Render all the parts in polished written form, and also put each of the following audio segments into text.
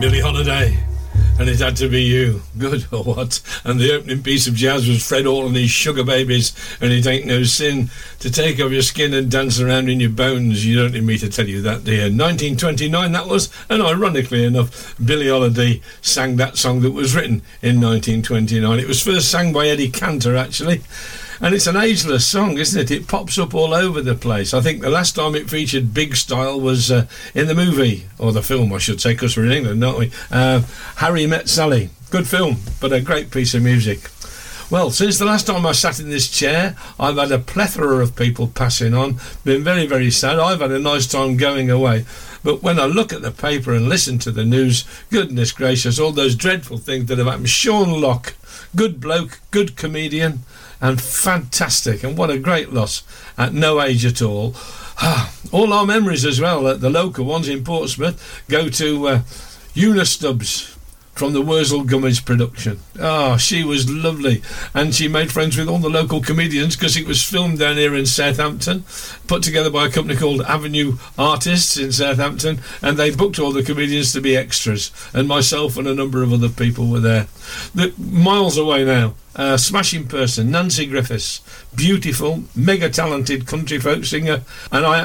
Billie Holiday, and It Had to Be You. Good or what? And the opening piece of jazz was Fred Hall and his Sugar Babies, and It Ain't No Sin to Take Off Your Skin and Dance Around in Your Bones. You don't need me to tell you that, dear. 1929 that was, and ironically enough, Billie Holiday sang that song that was written in 1929. It was first sang by Eddie Cantor, actually. And it's an ageless song, isn't it? It pops up all over the place. I think the last time it featured big style was in the movie, or the film, I should say, because we're in England, aren't we? Harry Met Sally. Good film, but a great piece of music. Well, since the last time I sat in this chair, I've had a plethora of people passing on. Been very, very sad. I've had a nice time going away. But when I look at the paper and listen to the news, goodness gracious, all those dreadful things that have happened. Sean Locke, good bloke, good comedian, and fantastic, and what a great loss at no age at all. All our memories as well, the local ones in Portsmouth, go to Una Stubbs from the Wurzel Gummidge production. She was lovely, and she made friends with all the local comedians because it was filmed down here in Southampton, put together by a company called Avenue Artists in Southampton, and they booked all the comedians to be extras, and myself and a number of other people were there. Miles away now, smashing person, Nancy Griffiths, beautiful, mega talented country folk singer, and I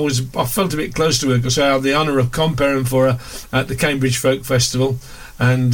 felt a bit close to her because I had the honour of comparing for her at the Cambridge Folk Festival, and